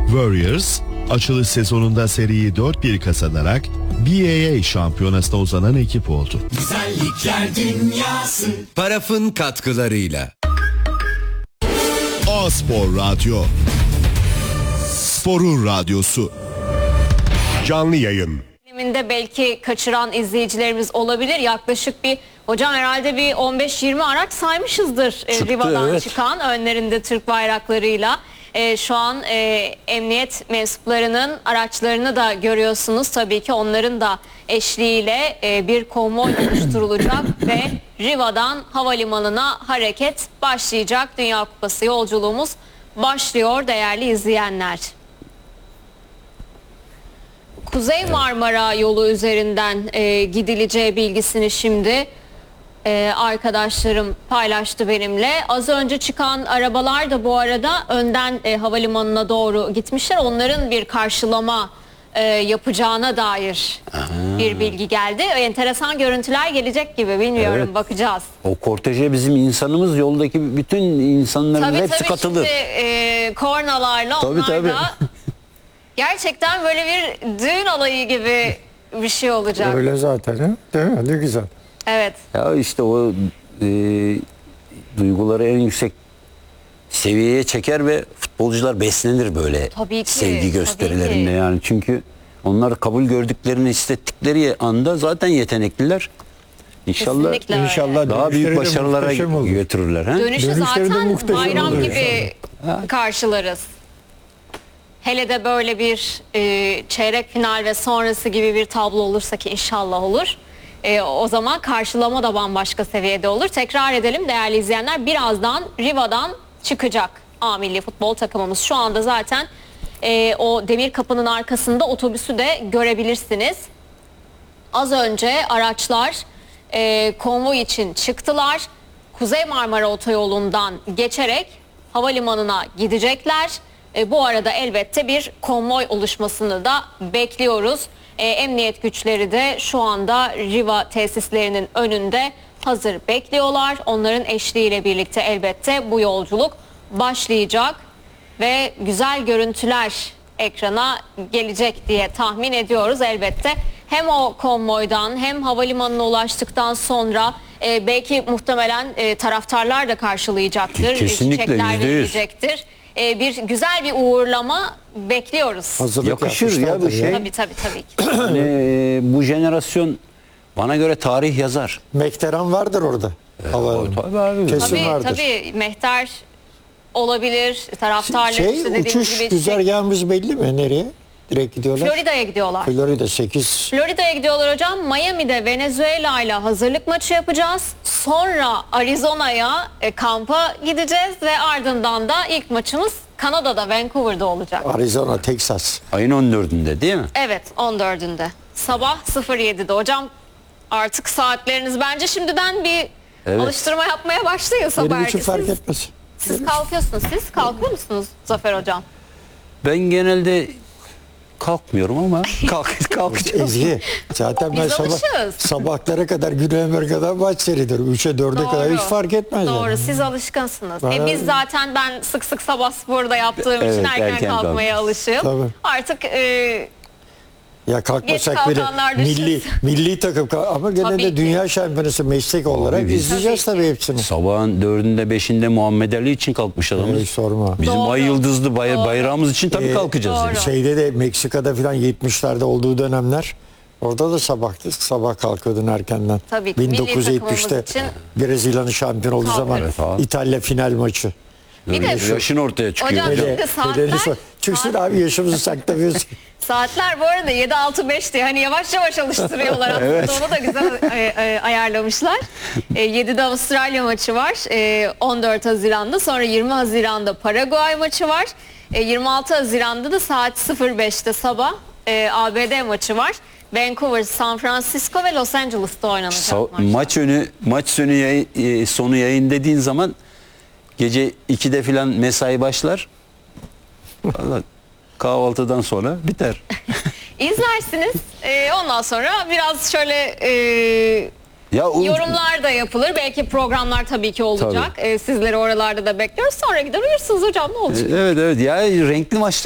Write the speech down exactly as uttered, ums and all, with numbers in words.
Warriors, açılış sezonunda seriyi dört bir kazanarak B A A şampiyonasına uzanan ekip oldu. Güzellikler dünyası. Paraf'ın katkılarıyla. A-Spor Radyo. Sporun radyosu. Canlı yayın. Filminde belki kaçıran izleyicilerimiz olabilir. Yaklaşık bir, hocam herhalde bir on beş yirmi araç saymışızdır. Çıktı, Riva'dan evet. Çıkan, önlerinde Türk bayraklarıyla. E, şu an e, emniyet mensuplarının araçlarını da görüyorsunuz. Tabii ki onların da eşliğiyle e, bir konvoy oluşturulacak ve Riva'dan havalimanına hareket başlayacak. Dünya Kupası yolculuğumuz başlıyor değerli izleyenler. Kuzey Marmara yolu üzerinden e, gidileceği bilgisini şimdi e, arkadaşlarım paylaştı benimle. Az önce çıkan arabalar da bu arada önden e, havalimanına doğru gitmişler. Onların bir karşılama e, yapacağına dair Aha. bir bilgi geldi. Enteresan görüntüler gelecek gibi, bilmiyorum, evet. Bakacağız. O korteje bizim insanımız, yoldaki bütün insanların tabii, hepsi tabii katılır. Şimdi e, kornalarla tabii, onlar tabii. da gerçekten böyle bir düğün alayı gibi bir şey olacak. Öyle zaten, he? Değil mi? Ne güzel. Evet. Ya işte o e, duyguları en yüksek seviyeye çeker ve futbolcular beslenir böyle tabii ki, sevgi gösterilerinde tabii ki. Yani çünkü onlar kabul gördüklerini hissettikleri anda zaten yetenekliler. İnşallah inşallah daha büyük başarılara götürürler. He? Dönüşü Dönüşleri zaten bayram olur gibi ha. karşılarız. Hele de böyle bir e, çeyrek final ve sonrası gibi bir tablo olursa ki inşallah olur. E, o zaman karşılama da bambaşka seviyede olur. Tekrar edelim değerli izleyenler, birazdan Riva'dan çıkacak A milli futbol takımımız. Şu anda zaten e, o demir kapının arkasında otobüsü de görebilirsiniz. Az önce araçlar e, konvoy için çıktılar. Kuzey Marmara Otoyolu'ndan geçerek havalimanına gidecekler. E, bu arada elbette bir konvoy oluşmasını da bekliyoruz. E, emniyet güçleri de şu anda Riva tesislerinin önünde hazır bekliyorlar. Onların eşliğiyle birlikte elbette bu yolculuk başlayacak ve güzel görüntüler ekrana gelecek diye tahmin ediyoruz elbette. Hem o konvoydan hem havalimanına ulaştıktan sonra e, belki muhtemelen e, taraftarlar da karşılayacaktır. Kesinlikle, çiçekler verilecektir. E, bir güzel bir uğurlama bekliyoruz. Hazırlık yakışır ya bu şey. Tabii tabii tabii ki. Yani, e, bu jenerasyon bana göre tarih yazar. Mekteran vardır orada. E, tabii abi. Kesin tabii, vardır. Tabii mehter olabilir, taraftarlar şey, işte dediğimiz uçuş gibi. güzergahımız belli mi? Nereye? Direkt gidiyorlar. Florida'ya gidiyorlar. Florida sekiz. Florida'ya gidiyorlar hocam. Miami'de Venezuela ile hazırlık maçı yapacağız. Sonra Arizona'ya e, kampa gideceğiz ve ardından da ilk maçımız Kanada'da, Vancouver'da olacak. Arizona, Texas. Ayın on dördünde değil mi? Evet, on dördünde. Sabah sıfır yedide hocam. Artık saatleriniz bence şimdiden bir evet. alıştırma yapmaya başlayın sabah Benim için fark siz, etmez. Siz kalkıyorsunuz. Siz kalkıyor musunuz Zafer hocam? Ben genelde kalkmıyorum ama kalk, kalkacağım. Ezgi, zaten ben sabah, sabahlara kadar Güney Amerika'dan maç seyrediyorum. üçe dörde kadar hiç fark etmez. Doğru, yani. siz alışkınsınız. Ben... E biz zaten ben sık sık sabah sporda yaptığım evet, için erken, erken kalkmaya kalk. alışığım. Tabii. Artık e, ya kalkmasak bile milli milli takım ama gene tabii de ki. Dünya şampiyonası meslek olarak tabii izleyeceğiz tabii, tabii hepsini. Sabahın dördünde beşinde Muhammed Ali için kalkmış adamız. Evet, sorma. Bizim Doğru. ay yıldızlı bay Doğru. bayrağımız için tabii ee, kalkacağız. Yani. Şeyde de Meksika'da falan yetmişlerde olduğu dönemler orada da sabahtı. Sabah kalkıyordun erkenden. Tabii ki. bin dokuz yüz yetmişte Brezilya'nın şampiyon olduğu zaman evet, İtalya final maçı. Bir de yaşın ortaya çıkıyor. Hocam şimdi saatler. Çıksın abi, yaşımızı saklamıyoruz. Saatler bu arada yedi altı beşti. Hani yavaş yavaş alıştırıyorlar aslında. Evet. Onu da güzel ayarlamışlar. E, yedide Avustralya maçı var. E, on dört Haziran'da. Sonra yirmi Haziran'da Paraguay maçı var. E, yirmi altı Haziran'da da saat sıfır beşte sabah e, A B D maçı var. Vancouver, San Francisco ve Los Angeles'ta oynanacak so maç önü maç sonu yayın, sonu yayın dediğin zaman gece ikide filan mesai başlar. Vallahi kahvaltıdan sonra biter. İzlersiniz. Ee, ondan sonra biraz şöyle e, ya, o... yorumlar da yapılır. Belki programlar tabii ki olacak. Tabii. Ee, sizleri oralarda da bekliyoruz. Sonra gider uyursunuz hocam, ne olacak? Evet evet ya, renkli maçlar.